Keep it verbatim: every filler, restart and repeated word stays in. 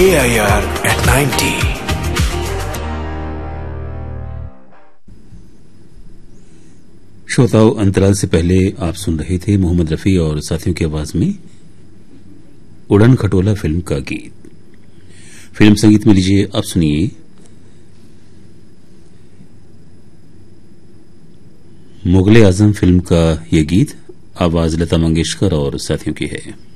A I R at ninety. श्रोताओं, अंतराल से पहले आप सुन रहे थे मोहम्मद रफी और साथियों की आवाज में उड़न खटोला फिल्म का गीत। फिल्म संगीत में लीजिए अब सुनिए मुगले आजम फिल्म का यह गीत। आवाज लता मंगेशकर और साथियों की है।